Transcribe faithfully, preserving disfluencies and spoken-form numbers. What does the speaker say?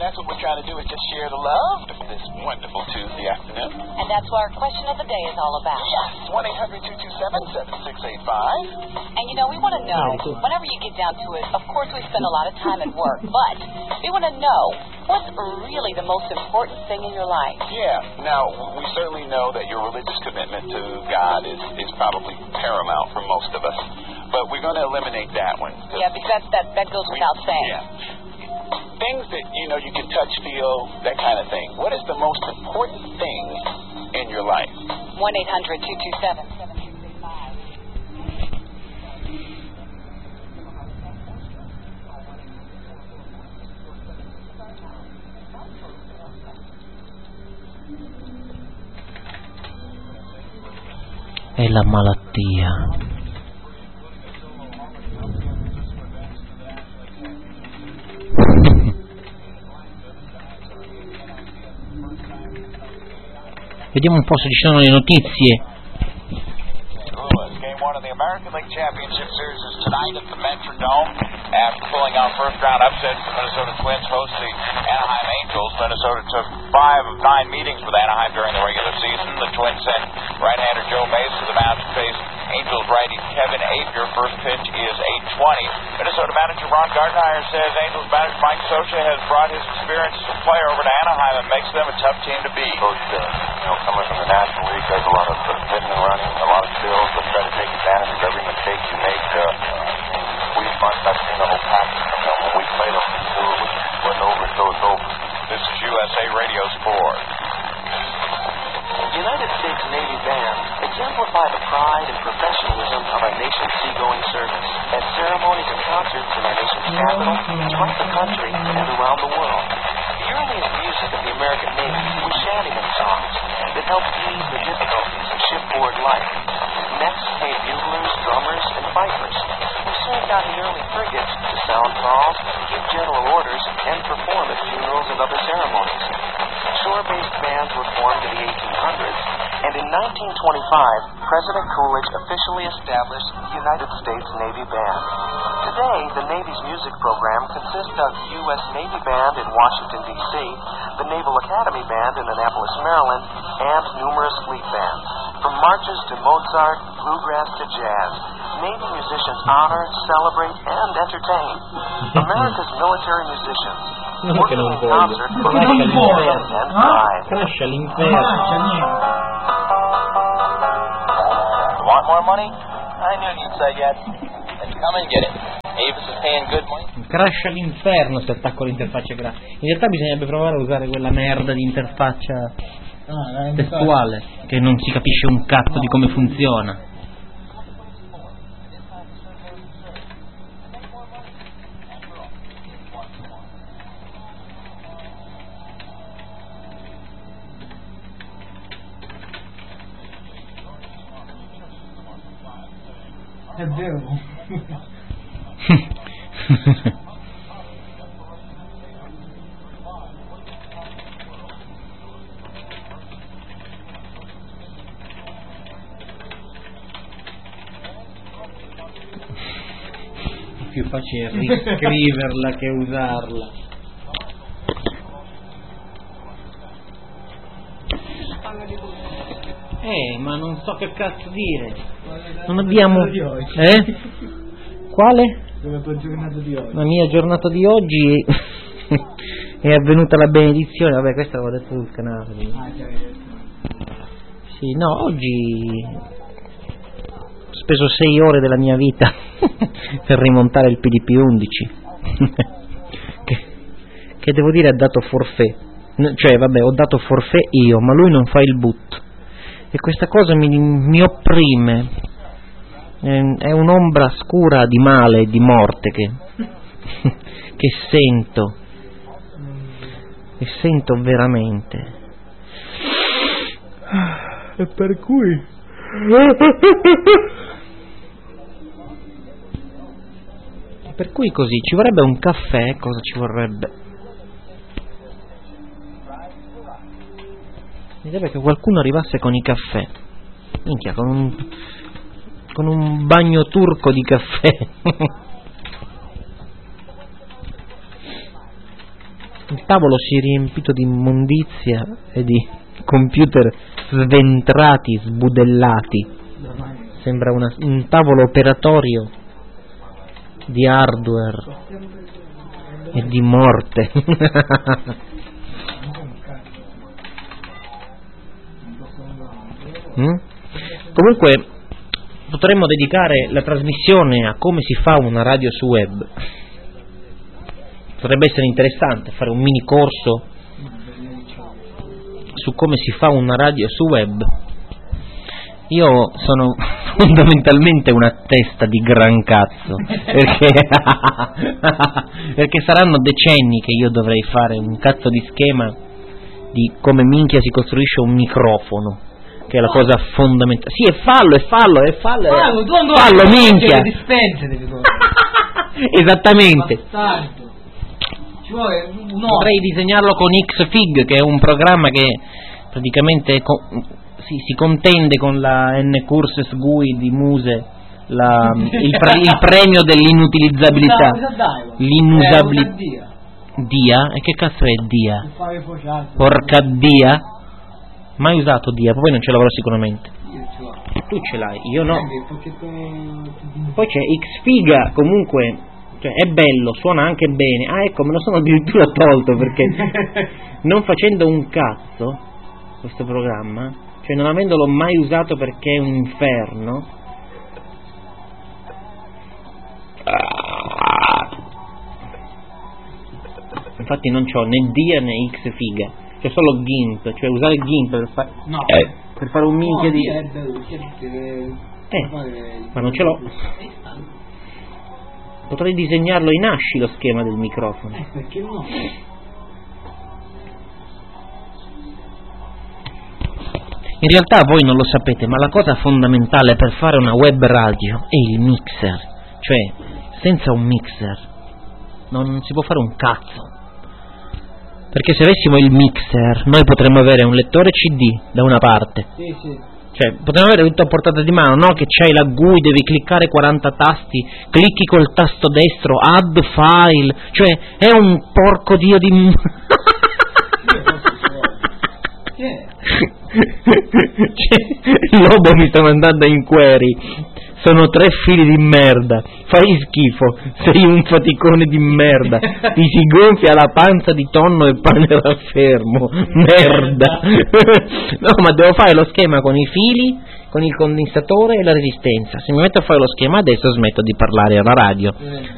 that's what we're trying to do, is just share the love this wonderful Tuesday afternoon. And that's what our question of the day is all about. Yes, one eight hundred two two seven seven six eight five. And you know, we want to know, whenever you get down to it, of course we spend a lot of time at work, but we want to know what's really the most important thing in your life. Yeah, now, we certainly know that your religious commitment to God is, is probably paramount for most of us, but we're going to eliminate that one. Yeah, because that, that, that goes without saying. Yeah. Things that, you know, you can touch, feel, that kind of thing. What is the most important thing in your life? one eight hundred two two seven seven six eight five. È la malattia. Vediamo un po' se ci sono le notizie. Game one of the American League Championship Series is tonight at the Metrodome. After pulling out first-round upsets, the Minnesota Twins host the Anaheim Angels. Minnesota took five of nine meetings with Anaheim during the regular season. The Twins sent right-hander Joe Mace to the mound to face Angels righty Kevin Apier. First pitch is eight twenty. Minnesota manager Ron Gardenhire says Angels manager Mike Scioscia has brought his experience as a player over to Anaheim and makes them a tough team to beat. Coach, uh, you know, coming from the National League, does a lot of uh, hitting and running, a lot of skills, but try to take advantage of every mistake you make. Uh, we must have seen the whole package. You know, when we played them, we wasn't over until it's over. This is U S A Radio Sport. United States Navy bands exemplify the pride and professionalism of our nation's seagoing service at ceremonies and concerts in our nation's capital, across the country, and around the world. The earliest music of the American Navy was shantyman songs that helped ease the difficulties of shipboard life. Next came buglers, drummers, and fifers, who served out in early frigates to sound calls, give general orders, and perform at funerals and other ceremonies. Shore-based bands were formed in the eighteen hundreds, and in nineteen twenty-five, President Coolidge officially established the United States Navy Band. Today, the Navy's music program consists of the U S Navy Band in Washington, D C, the Naval Academy Band in Annapolis, Maryland, and numerous fleet bands. From marches to Mozart, bluegrass to jazz, Navy musicians honor, celebrate, and entertain. America's military musicians working in concert for nation and pride. Crasha l'inferno. Want more money? I knew you'd say yes. Then come and get it. Avis is paying good money. Crasha l'inferno se attacco l'interfaccia grafica. In realtà bisognerebbe provare a usare quella merda di interfaccia ah, testuale, che non si capisce un cazzo di come funziona. È vero. È più facile riscriverla che usarla. Eh, ma non so che cazzo dire. Non abbiamo... Eh? Quale? La tua giornata di oggi. La mia giornata di oggi è avvenuta la benedizione. Vabbè, questo l'avevo detto sul canale. Ah, chiaro. Sì, no, oggi ho speso sei ore della mia vita per rimontare il P D P undici che, che devo dire ha dato forfait. Cioè, vabbè, ho dato forfait io, ma lui non fa il boot. E questa cosa mi, mi opprime, è un'ombra scura di male e di morte che, che sento, e sento veramente. E per cui per cui così ci vorrebbe un caffè. Cosa ci vorrebbe? Mi deve che qualcuno arrivasse con i caffè. Minchia, con un con un bagno turco di caffè. tavolo si è riempito di immondizia e di computer sventrati, sbudellati. Sembra una, un tavolo operatorio di hardware e di morte. mm? Comunque potremmo dedicare la trasmissione a come si fa una radio su web. Potrebbe essere interessante fare un mini corso su come si fa una radio su web. Io sono fondamentalmente una testa di gran cazzo, perché, perché saranno decenni che io dovrei fare un cazzo di schema di come minchia si costruisce un microfono, che è la cosa fondamentale. Sì, e fallo, e fallo, e fallo, fallo, tu fallo, fallo minchia. Esattamente. Ci vuole un Potrei disegnarlo con Xfig, che è un programma che praticamente co- si, si contende con la N-Curses G U I di Muse, la, il, pre- il premio dell'inutilizzabilità. L'inusabilità. Dia? E che cazzo è Dia? Porca Dia? Mai usato Dia, poi non ce l'avrò sicuramente. Tu ce l'hai, io no. Poi c'è Xfiga, comunque, cioè è bello, suona anche bene. Ah, ecco, me lo sono addirittura tolto, perché non facendo un cazzo questo programma, cioè non avendolo mai usato perché è un inferno. Infatti non c'ho né Dia né Xfiga, c'è solo GIMP, cioè usare GIMP per, fa- no. eh, per fare un minchia no, di... Eh, eh, ma non ce l'ho. Potrei disegnarlo in asci lo schema del microfono. Eh, perché no? In realtà voi non lo sapete, ma la cosa fondamentale per fare una web radio è il mixer. Cioè, senza un mixer non si può fare un cazzo. Perché se avessimo il mixer, noi potremmo avere un lettore C D da una parte. Sì, sì. Cioè, potremmo avere tutto a portata di mano, no? Che c'hai la G U I, devi cliccare quaranta tasti, clicchi col tasto destro, add file, cioè è un porco dio di... cioè, Lobo mi sta mandando in query. Sono tre fili di merda. Fai schifo, sei un faticone di merda. Ti si gonfia la panza di tonno e pane raffermo. Merda. No, ma devo fare lo schema con i fili, con il condensatore e la resistenza. Se mi metto a fare lo schema adesso smetto di parlare alla radio.